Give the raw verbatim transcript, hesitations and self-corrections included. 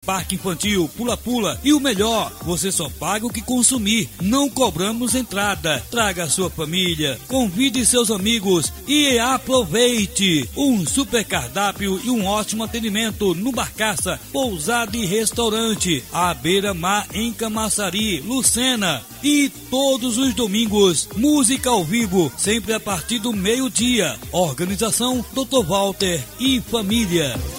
parque infantil, pula-pula e o melhor, você só paga o que consumir. Não cobramos entrada. Traga a sua família, convide seus amigos e aproveite. Um super cardápio e um ótimo atendimento no Barcaça, pousada e restaurante, à beira-mar em Camaçari, Lucena. E todos os domingos, música ao vivo, sempre a partir do meio-dia. Organização doutor Walter e família.